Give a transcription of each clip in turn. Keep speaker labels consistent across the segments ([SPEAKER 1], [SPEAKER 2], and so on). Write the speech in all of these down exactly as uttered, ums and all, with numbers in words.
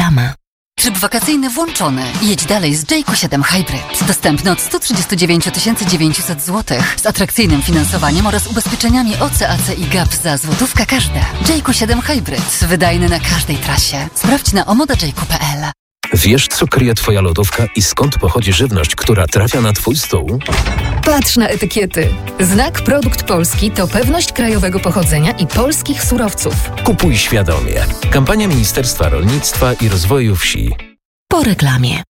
[SPEAKER 1] Reklama.
[SPEAKER 2] Tryb wakacyjny włączony. Jedź dalej z Jayco siedem Hybrid. Dostępny od sto trzydzieści dziewięć tysięcy dziewięćset złotych z atrakcyjnym finansowaniem oraz ubezpieczeniami O C, A C i G A P za złotówka każda. Jayco siedem Hybrid. Wydajny na każdej trasie. Sprawdź na omoda jayco kropka p l.
[SPEAKER 3] Wiesz, co kryje Twoja lodówka i skąd pochodzi żywność, która trafia na Twój stół?
[SPEAKER 4] Patrz na etykiety. Znak Produkt Polski to pewność krajowego pochodzenia i polskich surowców.
[SPEAKER 3] Kupuj świadomie. Kampania Ministerstwa Rolnictwa i Rozwoju Wsi.
[SPEAKER 1] Po reklamie.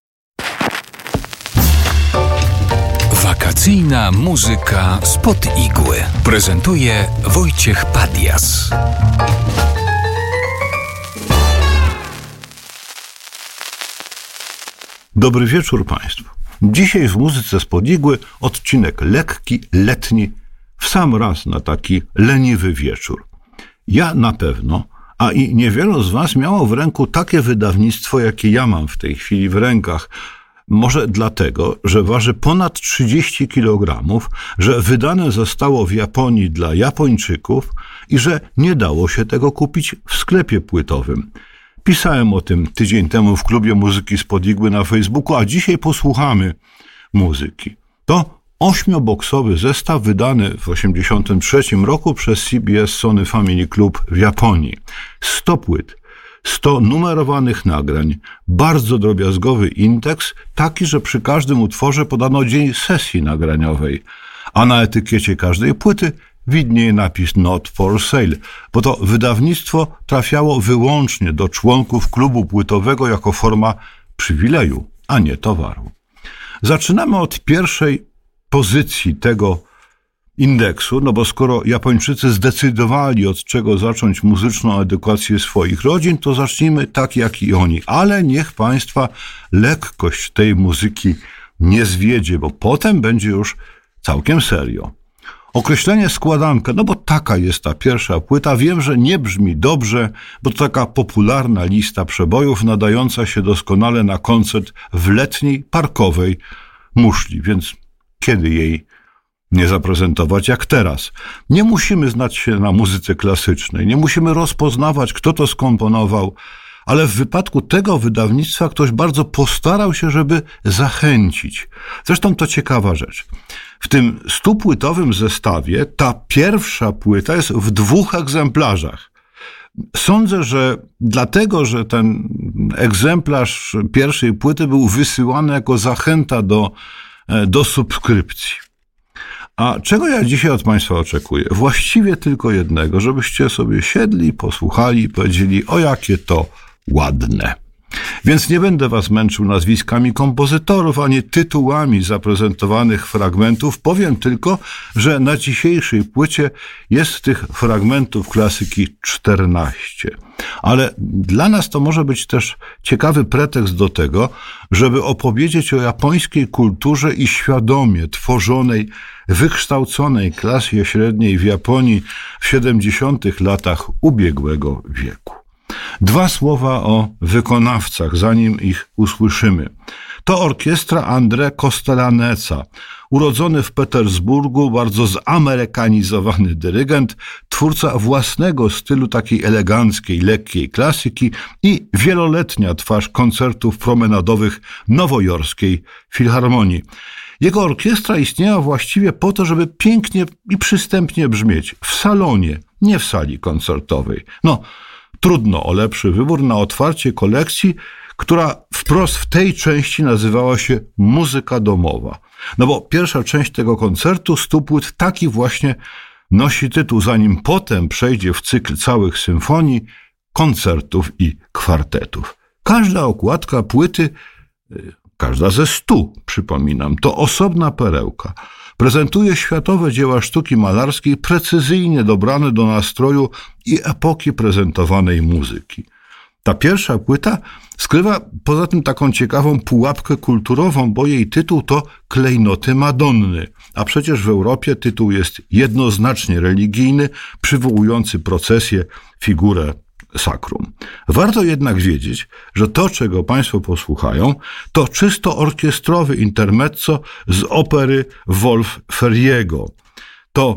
[SPEAKER 5] Wakacyjna muzyka spod igły. Prezentuje Wojciech Padias.
[SPEAKER 6] Dobry wieczór Państwu. Dzisiaj w muzyce spod igły odcinek lekki, letni, w sam raz na taki leniwy wieczór. Ja na pewno, a i niewielu z Was miało w ręku takie wydawnictwo, jakie ja mam w tej chwili w rękach. Może dlatego, że waży ponad trzydzieści kilogramów, że wydane zostało w Japonii dla Japończyków i że nie dało się tego kupić w sklepie płytowym. Pisałem o tym tydzień temu w klubie muzyki spod igły na Facebooku, a dzisiaj posłuchamy muzyki. To ośmioboksowy zestaw wydany w osiemdziesiątym trzecim roku przez C B S Sony Family Club w Japonii. sto płyt, sto numerowanych nagrań, bardzo drobiazgowy indeks, taki, że przy każdym utworze podano dzień sesji nagraniowej, a na etykiecie każdej płyty widnieje napis Not for Sale, bo to wydawnictwo trafiało wyłącznie do członków klubu płytowego jako forma przywileju, a nie towaru. Zaczynamy od pierwszej pozycji tego indeksu, no bo skoro Japończycy zdecydowali, od czego zacząć muzyczną edukację swoich rodzin, to zacznijmy tak jak i oni. Ale niech Państwa lekkość tej muzyki nie zwiedzie, bo potem będzie już całkiem serio. Określenie składanka, no bo taka jest ta pierwsza płyta. Wiem, że nie brzmi dobrze, bo to taka popularna lista przebojów nadająca się doskonale na koncert w letniej, parkowej muszli, więc kiedy jej nie zaprezentować jak teraz? Nie musimy znać się na muzyce klasycznej, nie musimy rozpoznawać, kto to skomponował, ale w wypadku tego wydawnictwa ktoś bardzo postarał się, żeby zachęcić. Zresztą to ciekawa rzecz. W tym stupłytowym zestawie ta pierwsza płyta jest w dwóch egzemplarzach. Sądzę, że dlatego, że ten egzemplarz pierwszej płyty był wysyłany jako zachęta do, do subskrypcji. A czego ja dzisiaj od Państwa oczekuję? Właściwie tylko jednego, żebyście sobie siedli, posłuchali i powiedzieli, o jakie to ładne. Więc nie będę Was męczył nazwiskami kompozytorów, ani tytułami zaprezentowanych fragmentów. Powiem tylko, że na dzisiejszej płycie jest tych fragmentów klasyki czternaście. Ale dla nas to może być też ciekawy pretekst do tego, żeby opowiedzieć o japońskiej kulturze i świadomie tworzonej, wykształconej klasie średniej w Japonii w siedemdziesiątych latach ubiegłego wieku. Dwa słowa o wykonawcach, zanim ich usłyszymy. To orkiestra André Kostelaneca, urodzony w Petersburgu, bardzo zamerykanizowany dyrygent, twórca własnego stylu takiej eleganckiej, lekkiej klasyki i wieloletnia twarz koncertów promenadowych nowojorskiej filharmonii. Jego orkiestra istniała właściwie po to, żeby pięknie i przystępnie brzmieć w salonie, nie w sali koncertowej. No, trudno o lepszy wybór na otwarcie kolekcji, która wprost w tej części nazywała się Muzyka domowa. No bo pierwsza część tego koncertu, stu płyt, taki właśnie nosi tytuł, zanim potem przejdzie w cykl całych symfonii, koncertów i kwartetów. Każda okładka płyty, każda ze stu, przypominam, to osobna perełka. Prezentuje światowe dzieła sztuki malarskiej precyzyjnie dobrane do nastroju i epoki prezentowanej muzyki. Ta pierwsza płyta skrywa poza tym taką ciekawą pułapkę kulturową, bo jej tytuł to Klejnoty Madonny, a przecież w Europie tytuł jest jednoznacznie religijny, przywołujący procesję, figurę sakrum. Warto jednak wiedzieć, że to, czego Państwo posłuchają, to czysto orkiestrowy intermezzo z opery Wolf Ferriego. To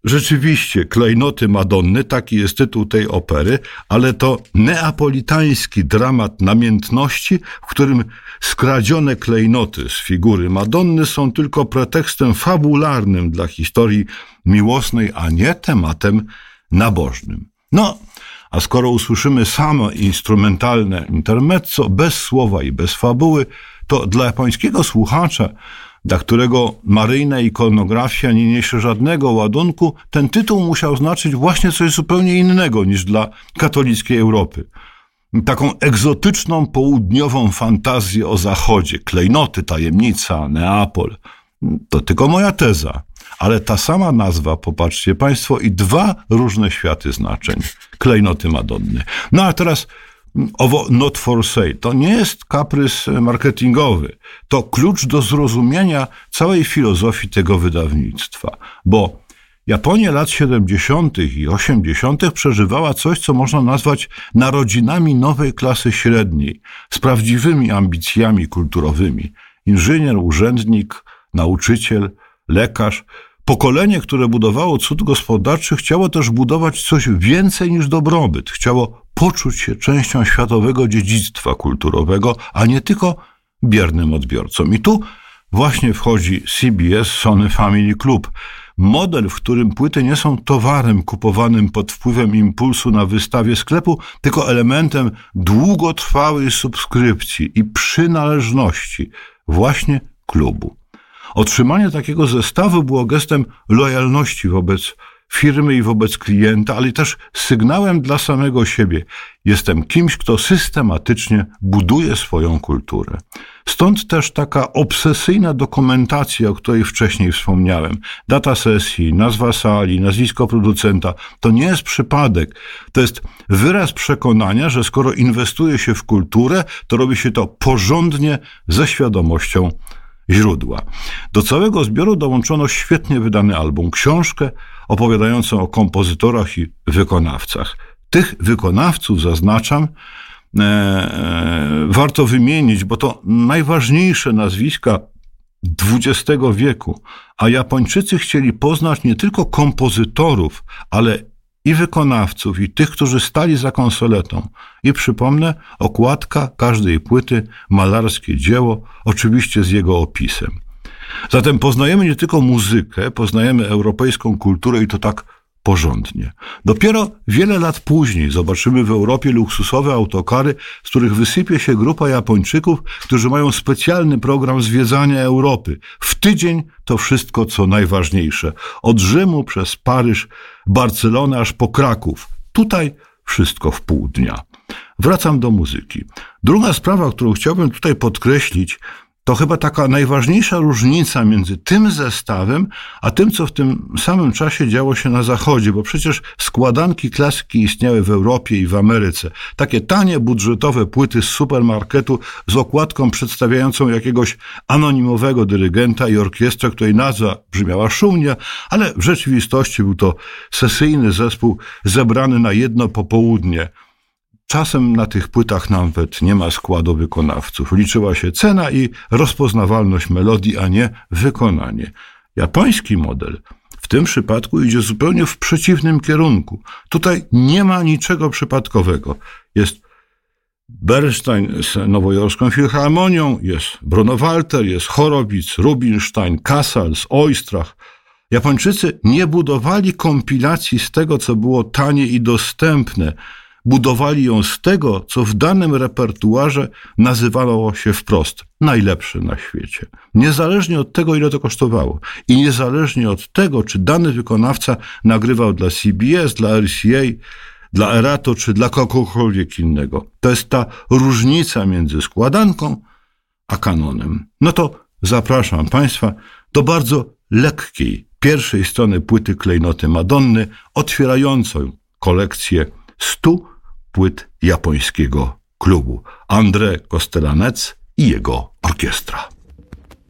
[SPEAKER 6] rzeczywiście klejnoty Madonny, taki jest tytuł tej opery, ale to neapolitański dramat namiętności, w którym skradzione klejnoty z figury Madonny są tylko pretekstem fabularnym dla historii miłosnej, a nie tematem nabożnym. No, a skoro usłyszymy samo instrumentalne intermezzo, bez słowa i bez fabuły, to dla japońskiego słuchacza, dla którego maryjna ikonografia nie niesie żadnego ładunku, ten tytuł musiał znaczyć właśnie coś zupełnie innego niż dla katolickiej Europy. Taką egzotyczną, południową fantazję o Zachodzie, klejnoty, tajemnica, Neapol. To tylko moja teza, ale ta sama nazwa, popatrzcie Państwo, i dwa różne światy znaczeń. Klejnoty Madonny. No a teraz owo not for sale to nie jest kaprys marketingowy. To klucz do zrozumienia całej filozofii tego wydawnictwa. Bo Japonia lat siedemdziesiątych i osiemdziesiątych przeżywała coś, co można nazwać narodzinami nowej klasy średniej, z prawdziwymi ambicjami kulturowymi. Inżynier, urzędnik, nauczyciel, lekarz. Pokolenie, które budowało cud gospodarczy, chciało też budować coś więcej niż dobrobyt. Chciało poczuć się częścią światowego dziedzictwa kulturowego, a nie tylko biernym odbiorcą. I tu właśnie wchodzi C B S, Sony Family Club. Model, w którym płyty nie są towarem kupowanym pod wpływem impulsu na wystawie sklepu, tylko elementem długotrwałej subskrypcji i przynależności właśnie klubu. Otrzymanie takiego zestawu było gestem lojalności wobec firmy i wobec klienta, ale też sygnałem dla samego siebie. Jestem kimś, kto systematycznie buduje swoją kulturę. Stąd też taka obsesyjna dokumentacja, o której wcześniej wspomniałem. Data sesji, nazwa sali, nazwisko producenta. To nie jest przypadek. To jest wyraz przekonania, że skoro inwestuje się w kulturę, to robi się to porządnie, ze świadomością źródła. Do całego zbioru dołączono świetnie wydany album, książkę opowiadającą o kompozytorach i wykonawcach. Tych wykonawców, zaznaczam, e, e, warto wymienić, bo to najważniejsze nazwiska dwudziestego wieku, a Japończycy chcieli poznać nie tylko kompozytorów, ale i wykonawców, i tych, którzy stali za konsoletą. I przypomnę, okładka każdej płyty, malarskie dzieło, oczywiście z jego opisem. Zatem poznajemy nie tylko muzykę, poznajemy europejską kulturę i to tak porządnie. Dopiero wiele lat później zobaczymy w Europie luksusowe autokary, z których wysypie się grupa Japończyków, którzy mają specjalny program zwiedzania Europy. W tydzień to wszystko, co najważniejsze. Od Rzymu przez Paryż, Barcelonę aż po Kraków. Tutaj wszystko w pół dnia. Wracam do muzyki. Druga sprawa, którą chciałbym tutaj podkreślić, to chyba taka najważniejsza różnica między tym zestawem, a tym, co w tym samym czasie działo się na Zachodzie, bo przecież składanki klasyki istniały w Europie i w Ameryce. Takie tanie, budżetowe płyty z supermarketu z okładką przedstawiającą jakiegoś anonimowego dyrygenta i orkiestrę, której nazwa brzmiała szumnie, ale w rzeczywistości był to sesyjny zespół zebrany na jedno popołudnie. Czasem na tych płytach nawet nie ma składu wykonawców. Liczyła się cena i rozpoznawalność melodii, a nie wykonanie. Japoński model w tym przypadku idzie zupełnie w przeciwnym kierunku. Tutaj nie ma niczego przypadkowego. Jest Bernstein z Nowojorską Filharmonią, jest Bruno Walter, jest Horowitz, Rubinstein, Casals, Oistrach. Japończycy nie budowali kompilacji z tego, co było tanie i dostępne. Budowali ją z tego, co w danym repertuarze nazywało się wprost najlepsze na świecie. Niezależnie od tego, ile to kosztowało i niezależnie od tego, czy dany wykonawca nagrywał dla C B S, dla R C A, dla Erato, czy dla kogokolwiek innego. To jest ta różnica między składanką a kanonem. No to zapraszam Państwa do bardzo lekkiej pierwszej strony płyty Klejnoty Madonny, otwierającą kolekcję stu płyt japońskiego klubu. André Kostelanec i jego orkiestra.